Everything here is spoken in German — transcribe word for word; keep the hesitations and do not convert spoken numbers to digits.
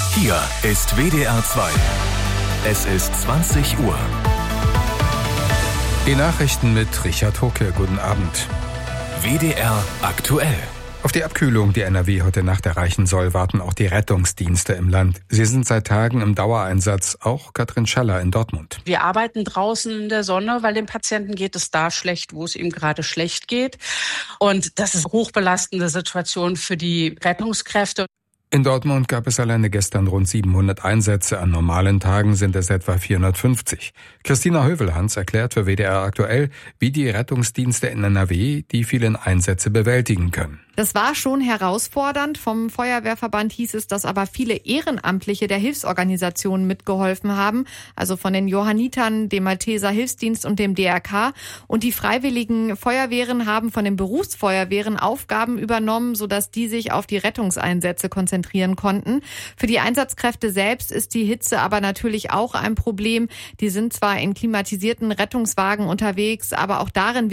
Hier ist W D R zwei. Es ist zwanzig Uhr. Die Nachrichten mit Richard Hucke. Guten Abend. W D R aktuell. Auf die Abkühlung, die N R W heute Nacht erreichen soll, warten auch die Rettungsdienste im Land. Sie sind seit Tagen im Dauereinsatz, auch Katrin Schaller in Dortmund. Wir arbeiten draußen in der Sonne, weil dem Patienten geht es da schlecht, wo es ihm gerade schlecht geht. Und das ist eine hochbelastende Situation für die Rettungskräfte. In Dortmund gab es alleine gestern rund siebenhundert Einsätze. An normalen Tagen sind es etwa vierhundertfünfzig. Christina Hövelhans erklärt für W D R aktuell, wie die Rettungsdienste in N R W die vielen Einsätze bewältigen können. Das war schon herausfordernd. Vom Feuerwehrverband hieß es, dass aber viele Ehrenamtliche der Hilfsorganisationen mitgeholfen haben, also von den Johannitern, dem Malteser Hilfsdienst und dem D R K. Und die freiwilligen Feuerwehren haben von den Berufsfeuerwehren Aufgaben übernommen, sodass die sich auf die Rettungseinsätze konzentrieren konnten. Für die Einsatzkräfte selbst ist die Hitze aber natürlich auch ein Problem. Die sind zwar in klimatisierten Rettungswagen unterwegs, aber auch darin